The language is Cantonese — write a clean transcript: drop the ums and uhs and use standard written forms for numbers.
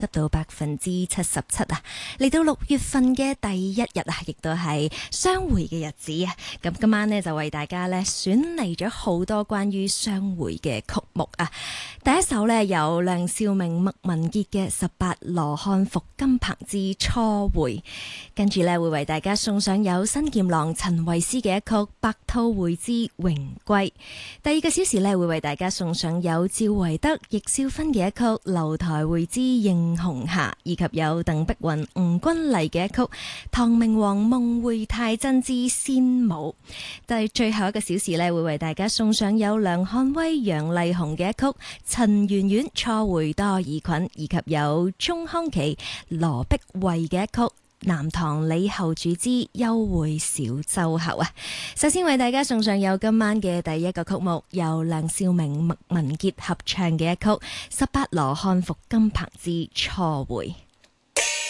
得到77%啊！嚟到6月份嘅第一日啊，亦都係相會嘅日子啊！咁今晚呢，就為大家呢選嚟咗好多關於相會嘅曲目啊！第一首呢，有梁少明、麥文傑嘅18羅漢復金鵬之初會，跟住呢，會為大家送上有新劍郎陳慧思嘅一曲《白兔會之榮歸》。第二個小時呢，會為大家送上有趙維德、易少芬嘅一曲《樓台會之應紅霞》，以及有鄧碧雲、吳君麗嘅一曲《唐明皇夢會太真之仙舞》。但係最後一個小時呢，會為大家送上有梁漢威、楊麗紅嘅一曲《陳圓圓初會多爾袞》，以及有鐘康琪、羅碧慧嘅一曲《南唐李後主之幽會小周後》啊！首先為大家送上有今晚嘅第一個曲目，由梁少明、麥文傑合唱嘅一曲《18羅漢復金鵬之初會》。